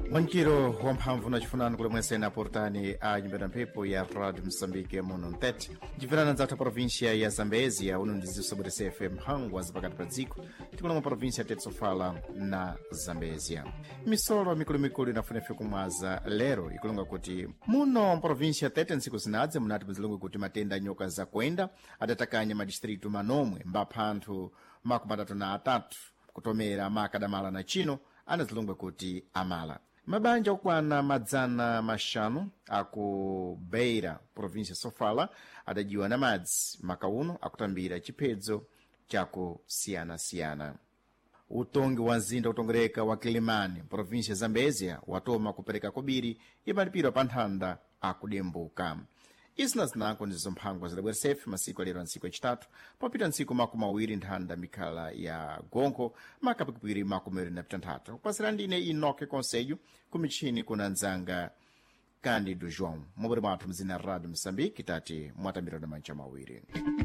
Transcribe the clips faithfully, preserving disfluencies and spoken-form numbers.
mwankiro wamphamvu na chifunano kulemwesena portani a nyumba ya mphepo ya radio Moçambique muno ntete civirana ndzathu a província ya Zambézia uno ndizisobweresa F M mphangwa zapakati pa dziko tikulomwa província tete sofala na Zambézia. misolo mikulumikulu inafunefe kumwaza lero ikulonga kuti muno província tete ntsiku zinadze munati muzilongo kuti matenda a nyoka zakwenda adatakanya madistritu manomwe mbapha anthu makumi atatu na atatu kutomera makadamala na chino anazilongwe kuti amala. mabanja okwana madzana maxanu aku Beira província Sofala adajiwa na madzi makauno akutambira chiphedzo chakusiyana-siyana. utongi wa mzinda utongereka wa Kilimani província Zambézia watoma kupereka kobiri imalipiro pa nthanda akudembuka. izi nazinako ndizo mphangwa zidabweresefe masiku alero a ntsiku yacitatu popita ntsiku makumi awiri nthanda mikhala ya gonkho makapikipiri makumi awiri na pitanthatu kupasira ndine inoke konseyo kumichini kuna nzanga Cândido João mubiri mwathu mzina radio Moçambique tati mwatambira na mancha mawiri.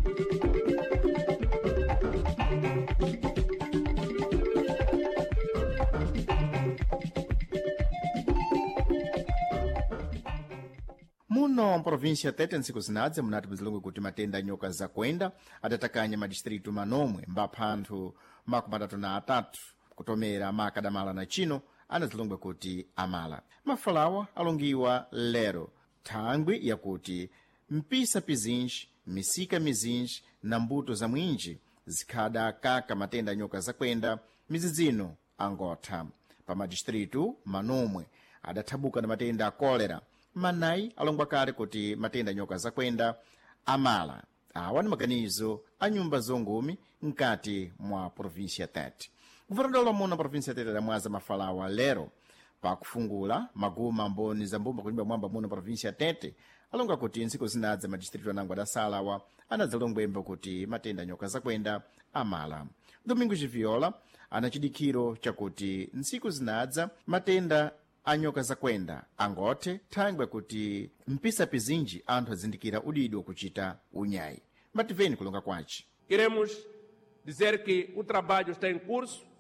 muno província tete ntsiku zinadze munati muzilongo kuti matenda a nyoka zakwenda adatakanya madistritu manomwe mbapha anthu makumi atatu na atatu kutomera makadamala na chino anazilongwe kuti amala. mafalawa alongiwa lero thangwi yakuti mpisa pizinji misika mizinji na mbuto za mwinji zikhada kaka matenda a nyoka zakwenda mizidzino angotha pa madistritu manomwe adathabuka na matenda a kolera. manayi alongwa kale kuti matenda nyoka zakwenda amala awa ni maganizo a nyumba zongumi mkati mwa província tete. guvernador muno província tete adamwaza mafalawa lero pakufungula maguma mboni za mbumba kunyumba mwamba muno província tete alonga kuti ntsiku zinadza madistritu anango adasalawa anadzalongwembo kuti matenda nyoka zakwenda amala. domingo Giviola ana chidikiro chakuti ntsiku zinadza matenda a nyoka zakwenda angothe thangwe kuti mpisa pizinji anthu azindikira udidi wakuchita unyayi. mativeni kulonga kwace. Queremos dizer que o trabalho está em curso